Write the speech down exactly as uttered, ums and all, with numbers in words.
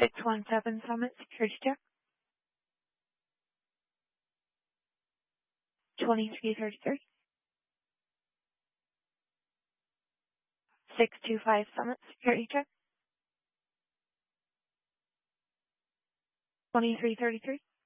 six one seven Summit Security Check. twenty-three thirty-three. six two five Summit Security Check. twenty-three thirty-three.